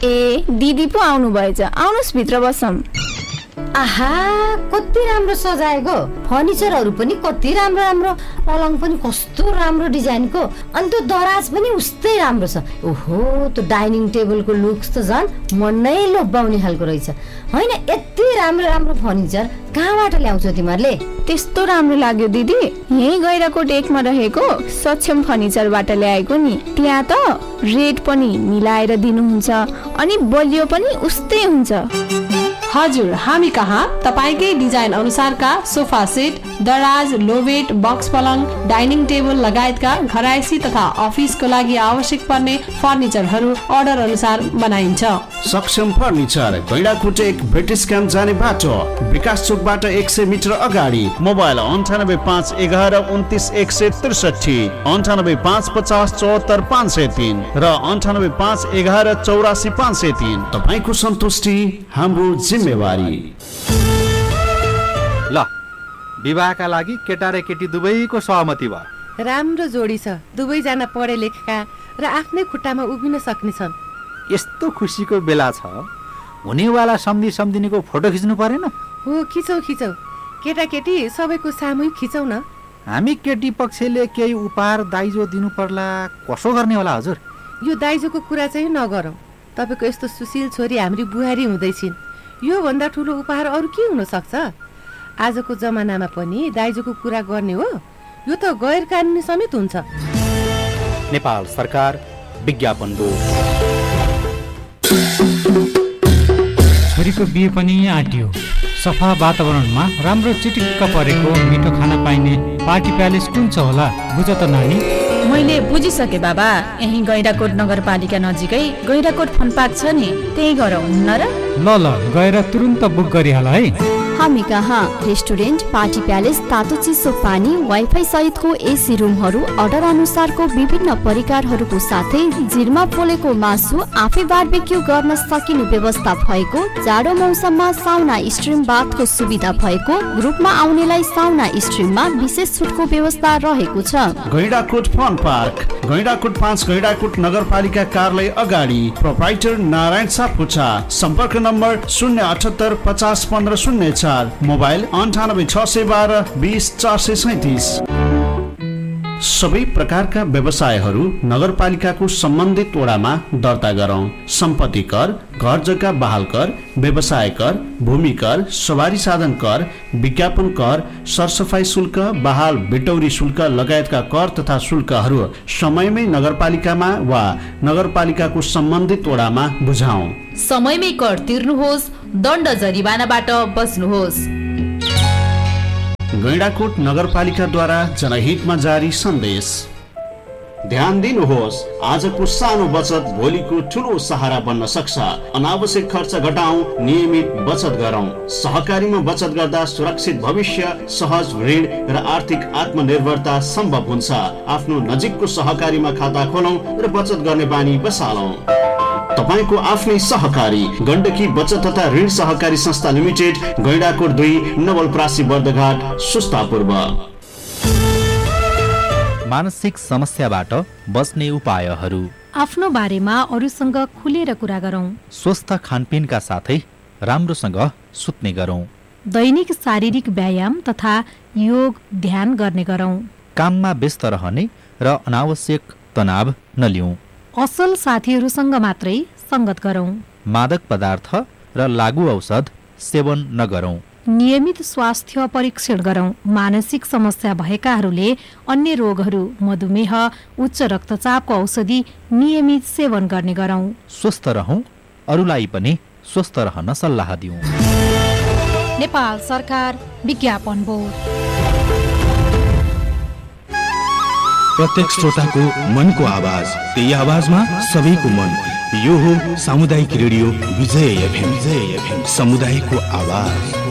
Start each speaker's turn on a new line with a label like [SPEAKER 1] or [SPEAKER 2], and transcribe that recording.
[SPEAKER 1] ए दिदी पो आउनु भएछ, आउनुस् भित्र बसौँ।
[SPEAKER 2] आहा कति राम्रो सजाएको, फर्निचरहरू पनि कति राम्रो राम्रो, पलङ पनि कस्तो राम्रो डिजाइनको, अनि त्यो दराज पनि उस्तै राम्रो छ। ओहो त्यो डाइनिङ टेबलको लुक्स त झन् मन नै लोभ्याउने खालको रहेछ। होइन यति राम्रो राम्रो फर्निचर कहाँबाट ल्याउँछौ तिमीहरूले?
[SPEAKER 1] त्यस्तो राम्रो लाग्यो दिदी, यही गैराकोट 1 मा रहेको सक्षम फर्निचरबाट ल्याएको नि। त्यहाँ त रेट पनि मिलाएर दिनुहुन्छ अनि बलियो पनि उस्तै हुन्छ।
[SPEAKER 3] हजुर, हामी कहाँ तपाईकै डिजाइन अनुसारका सोफा सेट, दराज, लोवेट, बक्स पलङ, डाइनिङ टेबल लगायतका घरायसी तथा अफिसको लागि आवश्यक पर्ने फर्निचरहरू अर्डर अनुसार बनाइन्छ।
[SPEAKER 4] सक्षम फर्निचर, गैंडाकोट 1 ब्रिटिश क्याम्प जाने बाटो, विकास चोकबाट 100 मिटर अगाडि। मोबाइल 9851 11 29 163, 9850 50 74 503 र 9851 11 84 503। तपाईको सन्तुष्टि हाम्रो जिम्मेवारी।
[SPEAKER 5] ल विवाहका लागि केटा र केटी दुवैको सहमति भयो।
[SPEAKER 6] राम्रो जोडी छ, दुवैजना पढे लेखेका र आफ्नै खुट्टामा उभिन सक्ने छन्।
[SPEAKER 5] यस्तो खुसीको बेला छ, हुनेवाला सम्धिनीको फोटो खिच्नु परेन?
[SPEAKER 6] हो खिचौ खिचौ, केटाकेटी सबैको सामूहिक खिचौ न।
[SPEAKER 5] हामी केटी पक्षले केही उपहार दाइजो दिनु पर्ला, कसो गर्ने होला हजुर?
[SPEAKER 6] यो दाइजोको कुरा चाहिँ नगरौँ, तपाईँको यस्तो सुशील छोरी हाम्री बुहारी हुँदैछिन्, यो भन्दा ठुलो उपहार अरू के हुन सक्छ? आजको जमानामा पनि दाइजोको कुरा गर्ने हो, यो त गैर कानुनी समेत हुन्छ।
[SPEAKER 5] नेपाल सरकार विज्ञापन बोर्ड।
[SPEAKER 7] छोरीको बिहे पनि आँटियो, सफा वातावरणमा राम्रो चिटिक्क परेको मिठो खाना पाइने पार्टी प्यालेस कुन छ होला बुझ त नानी?
[SPEAKER 8] मैले बुझिसके बाबा, यही गैंडाकोट नगरपालिका नजिकै गैंडाकोट फन पार्क छ नि, त्यही गरौँ न र?
[SPEAKER 7] ल गएर तुरुन्त बुक गरिहाल है।
[SPEAKER 9] हामी कहाँ रेस्टुरेन्ट, पार्टी प्यालेस, तातो चिसो पानी, वाइफाई सहितको एसी रुमहरू, अर्डर अनुसारको विभिन्न परिकारहरूको साथै जिरमा पोलेको मासु, आफै बारबेक्यू गर्न सकिने व्यवस्था भएको, जाडो मौसममा साउना स्ट्रिम बाथको सुविधा भएको, ग्रुपमा आउनेलाई साउना स्ट्रिममा विशेष छुटको व्यवस्था रहेको छ।
[SPEAKER 4] गैंडाकोट फन पार्क, गैंडाकोट 5 गैंडाकोट नगरपालिका कार्यालय अगाडि, प्रोप्राइटर नारायण सापकोटा। सम्पर्क नम्बर 078 50 15 04, मोबाइल 98 612 20 437। सबै प्रकारका व्यवसायहरू नगरपालिकाको सम्बन्धित वडामा दर्ता गरौँ। सम्पत्ति कर, घर जग्गा बहाल कर, व्यवसाय कर, भूमि कर, सवारी साधन कर, विज्ञापन कर, सरसफाई शुल्क, बहाल बिटौरी शुल्क लगायतका कर तथा शुल्कहरू समयमै नगरपालिकामा वा नगरपालिकाको सम्बन्धित वडामा बुझाउँ।
[SPEAKER 8] समयमै कर तिर्नुहोस्, दण्ड जरिवानाबाट बच्नुहोस्।
[SPEAKER 4] गैंडाकोट नगरपालिकाद्वारा जनहितमा जारी सन्देश। ध्यान दिनुहोस्, आजको सानो बचत भोलिको ठुलो सहारा बन्न सक्छ। अनावश्यक खर्च घटाउँ, नियमित बचत गरौँ। सहकारीमा बचत गर्दा सुरक्षित भविष्य, सहज ऋण र आर्थिक आत्मनिर्भरता सम्भव हुन्छ। आफ्नो नजिकको सहकारीमा खाता खोलौँ र बचत गर्ने बानी बसालौँ। तपाईको आफ्नै सहकारी गण्डकी बचत तथा ऋण सहकारी संस्था लिमिटेड, गैंडाकोट 2 नवलपरासी बर्दघाट सुस्तापूर्व।
[SPEAKER 10] मानसिक समस्याबाट बच्ने उपायहरू।
[SPEAKER 11] आफ्नो बारेमा अरूसँग खुलेर कुरा गरौँ।
[SPEAKER 10] स्वस्थ खानपिनका साथै राम्रोसँग सुत्ने गरौँ।
[SPEAKER 11] दैनिक शारीरिक व्यायाम तथा योग ध्यान गर्ने गरौँ।
[SPEAKER 10] काममा व्यस्त रहने र अनावश्यक तनाव नलिउँ।
[SPEAKER 11] असल साथीहरूसँग मात्रै संगत गरौँ।
[SPEAKER 10] मादक पदार्थ र लागू औषध सेवन नगरौँ।
[SPEAKER 11] नियमित स्वास्थ्य परीक्षण गरौँ। मानसिक समस्या भएकाहरूले अन्य रोगहरू, मधुमेह, उच्च रक्तचापको औषधि नियमित सेवन गर्ने गरौँ।
[SPEAKER 10] स्वस्थ रहौँ, अरूलाई पनि स्वस्थ रहन सल्लाह दिउँ।
[SPEAKER 11] नेपाल सरकार विज्ञापन बोर्ड।
[SPEAKER 12] प्रत्येक श्रोताको मनको आवाज, त्यही आवाजमा सबैको मन। यो हो सामुदायिक रेडियो विजय एफएम, समुदायको आवाज।